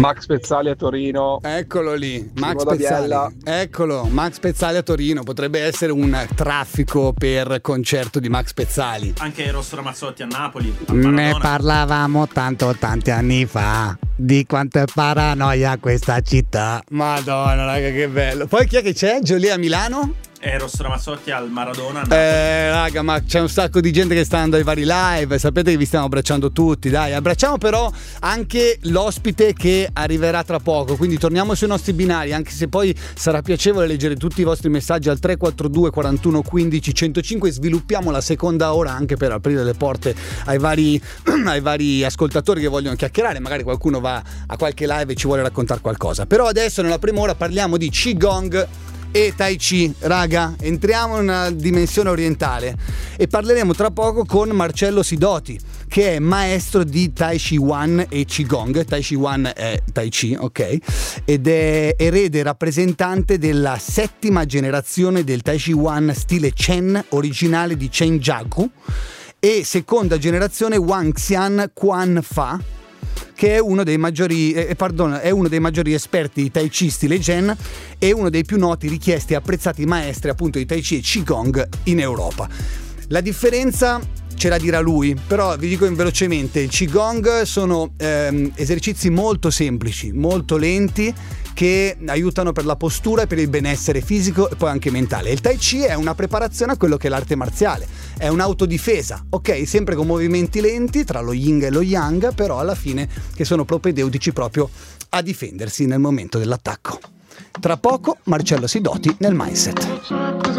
Max Pezzali a Torino. Eccolo lì, Max Primo da Pezzali. Biella. Eccolo, Max Pezzali a Torino. Potrebbe essere un traffico per concerto di Max Pezzali. Anche Rosso Ramazzotti a Napoli. al Ne Maradona. parlavamo tanti anni fa di quanto è paranoia questa città. Madonna, raga, che bello. Poi chi è che c'è? Giulia a Milano? Rosso Ramazzotti al Maradona. a Napoli. Raga, ma c'è un sacco di gente che sta andando ai vari live. Sapete che vi stiamo abbracciando tutti. Dai, abbracciamo però anche l'ospite che arriverà tra poco. Quindi torniamo sui nostri binari. Anche se poi sarà piacevole leggere tutti i vostri messaggi al 342 41 15 105. Sviluppiamo la seconda ora anche per aprire le porte ai vari ascoltatori che vogliono chiacchierare. Magari qualcuno va a qualche live e ci vuole raccontare qualcosa. Però adesso nella prima ora parliamo di Qigong e Tai Chi. Raga, entriamo in una dimensione orientale e parleremo tra poco con Marcello Sidoti, che è maestro di Tai Chi Wan e Qigong. Tai Chi Wan è Tai Chi, ok? Ed è erede rappresentante della 7ª generazione del Tai Chi Wan stile Chen, originale di Chen Jiagu, e 2ª generazione Wang Xian Quan Fa, che è uno dei maggiori esperti di Tai Chi stile Zen e uno dei più noti, richiesti e apprezzati maestri appunto di Tai Chi e Qigong in Europa. La differenza ce la dirà lui, però vi dico velocemente: il Qigong sono esercizi molto semplici, molto lenti, che aiutano per la postura e per il benessere fisico e poi anche mentale. Il Tai Chi è una preparazione a quello che è l'arte marziale, è un'autodifesa, ok? Sempre con movimenti lenti tra lo yin e lo yang, però alla fine che sono propedeutici proprio a difendersi nel momento dell'attacco. Tra poco Marcello Sidoti nel Mindset.